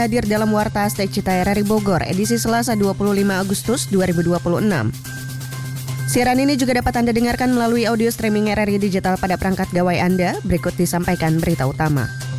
Hadir dalam Warta Hashtag Cita RRI Bogor, edisi Selasa 25 Agustus 2026. Siaran ini juga dapat Anda dengarkan melalui audio streaming RRI Digital pada perangkat gawai Anda. Berikut disampaikan berita utama.